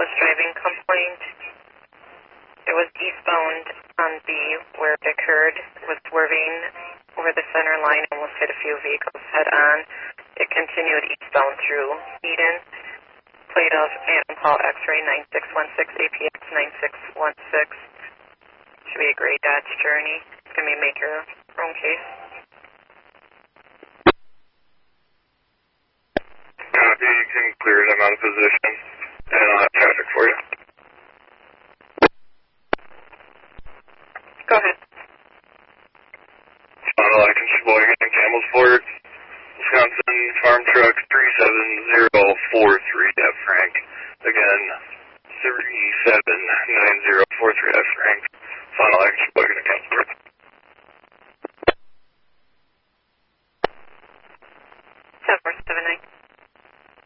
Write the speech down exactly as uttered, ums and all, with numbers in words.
reckless driving complaint. It was eastbound on B where it occurred. It was swerving over the center line and almost hit a few vehicles head on. It continued eastbound through Eden. Plate of Adam Paul X-ray nine six one six A P X nine six one six. Should be a gray Dodge Journey. It's going to be make your own case. Copy, you can clear it. I'm out of position. And I'll have traffic for you. Go ahead. Final action, Sheboygan and Campbell's Ford, Wisconsin, farm truck three seven zero four three F Frank. Again, three seven nine zero four three F Frank. Final action, Sheboygan and